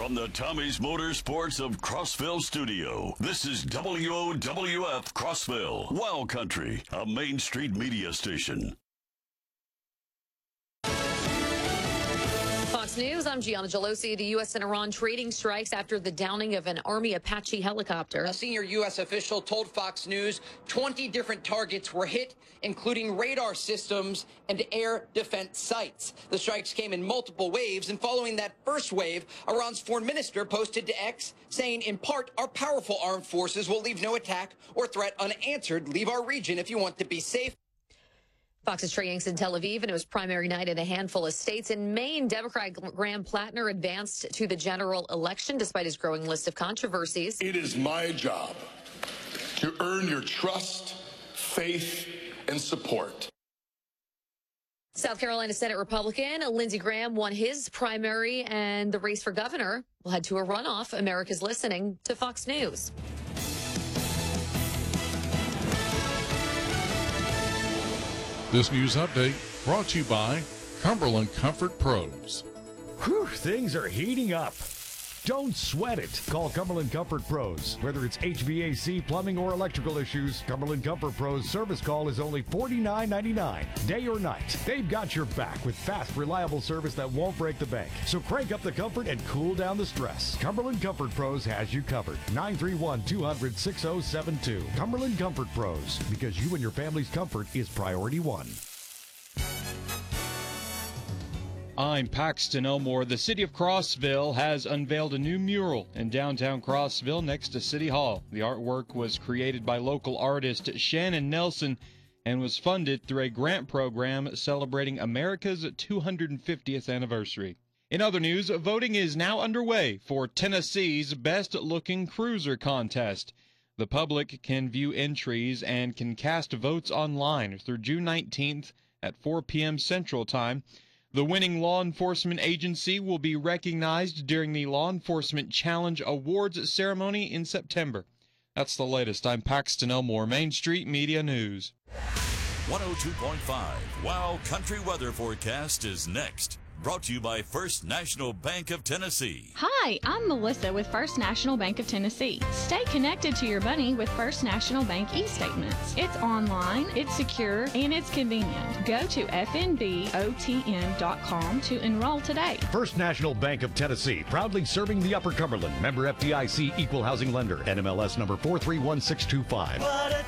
From the Tommy's Motorsports of Crossville studio, this is WOWF Crossville, Wild Country, a Main Street media station. Fox News, I'm Gianna Gelosi. The U.S. and Iran trading strikes after the downing of an Army Apache helicopter. A senior U.S. official told Fox News 20 different targets were hit, including radar systems and air defense sites. The strikes came in multiple waves, and following that first wave, Iran's foreign minister posted to X saying, in part, our powerful armed forces will leave no attack or threat unanswered. Leave our region if you want to be safe. Fox's Trey Yanks in Tel Aviv, and it was primary night in a handful of states. In Maine, Democrat Graham Plattner advanced to the general election despite his growing list of controversies. It is my job to earn your trust, faith, and support. South Carolina Senate Republican Lindsey Graham won his primary, and the race for governor will head to a runoff. America's listening to Fox News. This news update brought to you by Cumberland Comfort Pros. Whew, things are heating up. Don't sweat it. Call Cumberland Comfort Pros. Whether it's HVAC, plumbing, or electrical issues, Cumberland Comfort Pros service call is only $49.99, day or night. They've got your back with fast, reliable service that won't break the bank. So crank up the comfort and cool down the stress. Cumberland Comfort Pros has you covered. 931-200-6072. Cumberland Comfort Pros, because you and your family's comfort is priority one. I'm Paxton Elmore. The city of Crossville has unveiled a new mural in downtown Crossville next to City Hall. The artwork was created by local artist Shannon Nelson and was funded through a grant program celebrating America's 250th anniversary. In other news, voting is now underway for Tennessee's Best Looking Cruiser contest. The public can view entries and can cast votes online through June 19th at 4 p.m. Central Time. The winning law enforcement agency will be recognized during the Law Enforcement Challenge Awards ceremony in September. That's the latest. I'm Paxton Elmore, Main Street Media News. 102.5 Wild Country Weather Forecast is next. Brought to you by First National Bank of Tennessee. Hi, I'm Melissa with First National Bank of Tennessee. Stay connected to your money with First National Bank e-statements. It's online, it's secure, and it's convenient. Go to fnbotn.com to enroll today. First National Bank of Tennessee, proudly serving the Upper Cumberland. Member FDIC, equal housing lender. NMLS number 431625.